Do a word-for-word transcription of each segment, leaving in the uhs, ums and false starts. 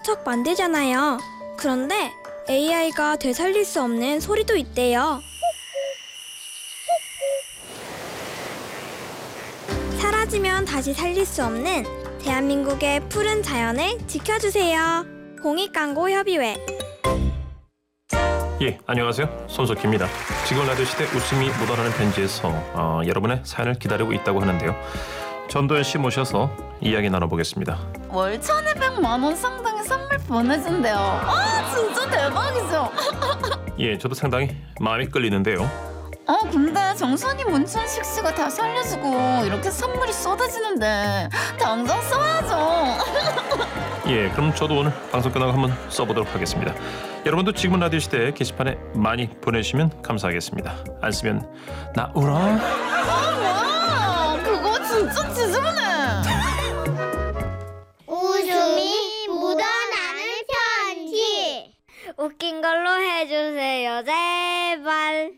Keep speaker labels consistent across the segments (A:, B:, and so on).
A: 척 만들잖아요. 그런데 에이아이가 되살릴 수 없는 소리도 있대요. 사라지면 다시 살릴 수 없는 대한민국의 푸른 자연을 지켜주세요. 공익광고협의회.
B: 예, 안녕하세요. 손석희입니다. 지금 라디오 시대 웃음이 묻어나는 편지에서 어, 여러분의 사연을 기다리고 있다고 하는데요. 전도연 씨 모셔서 이야기 나눠보겠습니다.
C: 월 천이백만 원 상당의 선물 보내준대요. 아, 진짜 대박이죠.
B: 예, 저도 상당히 마음이 끌리는데요.
C: 어, 근데 정선이 문천식 씨가 다 살려주고 이렇게 선물이 쏟아지는데 당장 써야죠.
B: 예, 그럼 저도 오늘 방송 끝나고 한번 써보도록 하겠습니다. 여러분도 지금은 라디오 시대 게시판에 많이 보내주시면 감사하겠습니다. 안 쓰면 나 울어.
C: 아, 뭐야? 그거 진짜 지저분해.
D: 웃음이 묻어나는 편지. 웃긴 걸로 해주세요, 제발.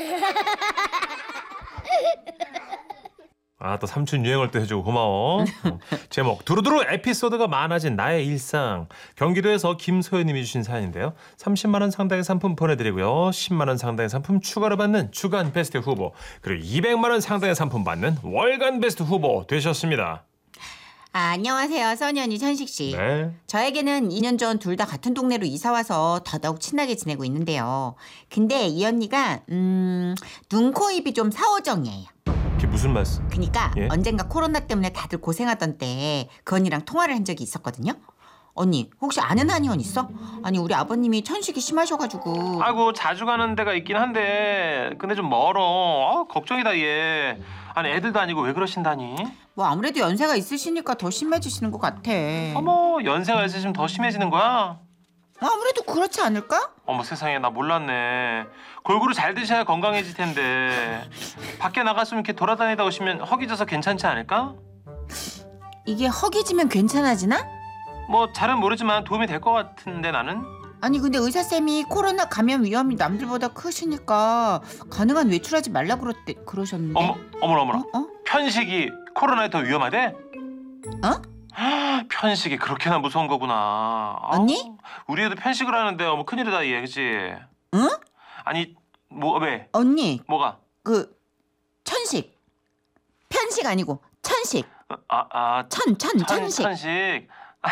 B: 아, 또 삼촌 유행을 또 해주고 고마워. 어. 제목 두루두루 에피소드가 많아진 나의 일상. 경기도에서 김소연님이 주신 사연인데요. 삼십만 원 상당의 상품 보내드리고요. 십만 원 상당의 상품 추가로 받는 주간 베스트 후보, 그리고 이백만 원 상당의 상품 받는 월간 베스트 후보 되셨습니다.
E: 아, 안녕하세요. 써니 언니 천식 씨.
B: 네.
E: 저에게는 이 년 전 둘 다 같은 동네로 이사 와서 더더욱 친하게 지내고 있는데요. 근데 이 언니가 음, 눈, 코, 입이 좀 사오정이에요.
B: 그게 무슨 말씀?
E: 그러니까
B: 예?
E: 언젠가 코로나 때문에 다들 고생하던 때 그 언니랑 통화를 한 적이 있었거든요. 언니 혹시 아는 한의원 있어? 아니 우리 아버님이 천식이 심하셔가지고.
B: 아이고, 자주 가는 데가 있긴 한데 근데 좀 멀어. 아, 걱정이다 얘. 아니 애들도 아니고 왜 그러신다니?
E: 뭐 아무래도 연세가 있으시니까 더 심해지시는 것 같아.
B: 어머, 연세가 있으시면 더 심해지는 거야?
E: 아무래도 그렇지 않을까?
B: 어머, 세상에, 나 몰랐네. 골고루 잘 드셔야 건강해질 텐데. 밖에 나갔으면 이렇게 돌아다니다 오시면 허기져서 괜찮지 않을까?
E: 이게 허기지면 괜찮아지나?
B: 뭐 잘은 모르지만 도움이 될 것 같은데 나는.
E: 아니 근데 의사쌤이 코로나 감염 위험이 남들보다 크시니까 가능한 외출하지 말라 그랬대, 그러셨는데.
B: 어머, 어머나 어머나.
E: 어? 어?
B: 편식이 코로나에 더 위험하대?
E: 어?
B: 편식이 그렇게나 무서운 거구나.
E: 언니?
B: 아우, 우리 애도 편식을 하는데 어머 큰일이다 얘, 그치?
E: 응?
B: 아니 뭐 왜?
E: 언니
B: 뭐가?
E: 그 천식 편식 아니고 천식.
B: 아, 아,
E: 천, 천, 천식.
B: 천식.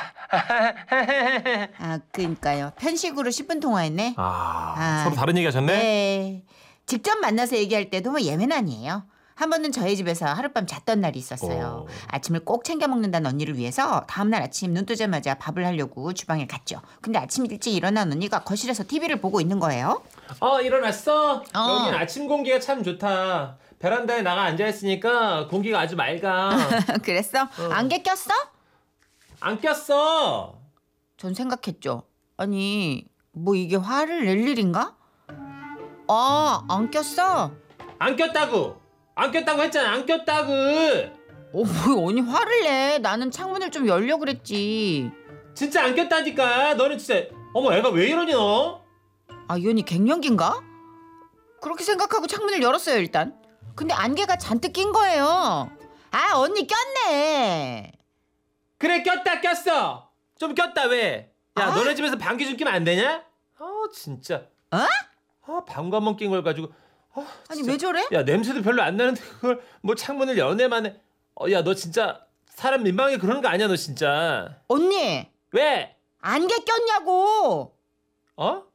E: 아 그러니까요. 편식으로 십 분 통화했네.
B: 아,
E: 아,
B: 서로 다른 얘기 하셨네?
E: 네. 직접 만나서 얘기할 때도 뭐 예외는 아니에요. 한 번은 저희 집에서 하룻밤 잤던 날이 있었어요.
B: 오.
E: 아침을 꼭 챙겨 먹는다는 언니를 위해서 다음날 아침 눈 뜨자마자 밥을 하려고 주방에 갔죠. 근데 아침 일찍 일어난 언니가 거실에서 티비를 보고 있는 거예요.
F: 어, 일어났어?
E: 어.
F: 여긴 아침 공기가 참 좋다. 베란다에 나가 앉아있으니까 공기가 아주 맑아.
E: 그랬어? 안개 꼈어?
F: 안 꼈어.
E: 전 생각했죠. 아니 뭐 이게 화를 낼 일인가? 아, 안 꼈어?
F: 안 꼈다고. 안 꼈다고 했잖아. 안 꼈다고.
E: 어, 뭐 언니 화를 내. 나는 창문을 좀 열려 그랬지.
F: 진짜 안 꼈다니까. 너는 진짜. 어머, 애가 왜 이러니 너?
E: 아, 이 언니 갱년기인가? 그렇게 생각하고 창문을 열었어요 일단. 근데 안개가 잔뜩 낀 거예요. 아, 언니 꼈네.
F: 그래, 꼈다 꼈어. 좀 꼈다 왜? 야,
E: 아.
F: 너네 집에서 방귀 좀 끼면 안 되냐? 아, 진짜.
E: 어?
F: 아, 방구 한 번 낀 걸 가지고. 아,
E: 아니
F: 진짜.
E: 왜 저래?
F: 야, 냄새도 별로 안 나는데 그걸 뭐 창문을 여네만 해. 어, 야, 너 진짜 사람 민망하게 그러는 거 아니야, 너 진짜.
E: 언니
F: 왜?
E: 안개 꼈냐고.
F: 어?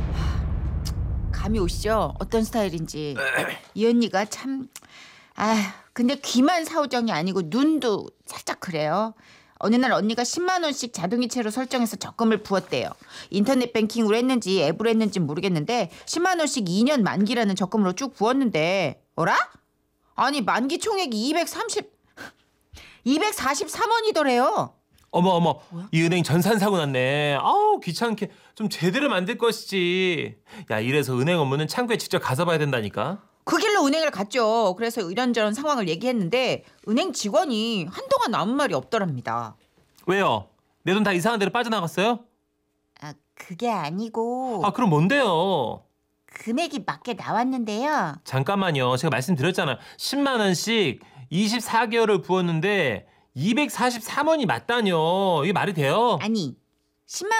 E: 감이 오시죠? 어떤 스타일인지. 이 언니가 참. 아, 근데 귀만 사오정이 아니고 눈도 살짝 그래요. 어느 날 언니가 십만 원씩 자동이체로 설정해서 적금을 부었대요. 인터넷 뱅킹으로 했는지 앱으로 했는지 모르겠는데 십만 원씩 이 년 만기라는 적금으로 쭉 부었는데 어라? 아니 만기 총액이 이백삼십 이백사십삼 원이더래요.
F: 어머 어머, 이 은행 전산 사고 났네. 아우 귀찮게 좀 제대로 만들 것이지. 야, 이래서 은행 업무는 창구에 직접 가서 봐야 된다니까.
E: 그 길로 은행을 갔죠. 그래서 이런저런 상황을 얘기했는데 은행 직원이 한동안 아무 말이 없더랍니다.
F: 왜요? 내 돈 다 이상한 데로 빠져나갔어요?
E: 아, 그게 아니고
F: 아, 그럼 뭔데요?
E: 금액이 맞게 나왔는데요.
F: 잠깐만요. 제가 말씀드렸잖아요. 십만 원씩 이십사 개월을 부었는데 이백사십삼 원이 맞다뇨. 이게 말이 돼요?
E: 아니 십만